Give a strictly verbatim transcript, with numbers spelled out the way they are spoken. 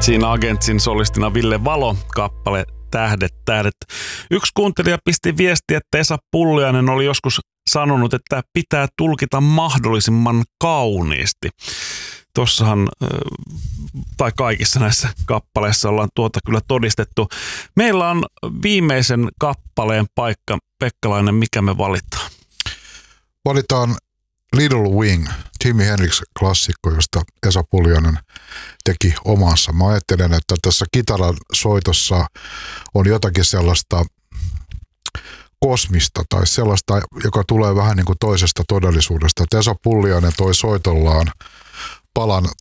Siinä Agentsin solistina Ville Valo, kappale Tähdet, tähdet. Yksi kuuntelija pisti viestiä, että Esa Pulliainen oli joskus sanonut, että pitää tulkita mahdollisimman kauniisti. Tossahan, tai kaikissa näissä kappaleissa ollaan tuota kyllä todistettu. Meillä on viimeisen kappaleen paikka. Pekkalainen, mikä me valitaan? Valitaan Little Wing, Jimi Hendrix-klassikko, josta Esa Pulliainen teki omansa. Mä ajattelen, että tässä kitaran soitossa on jotakin sellaista kosmista tai sellaista, joka tulee vähän niin kuin toisesta todellisuudesta. Että Esa Pulliainen toi soitollaan palan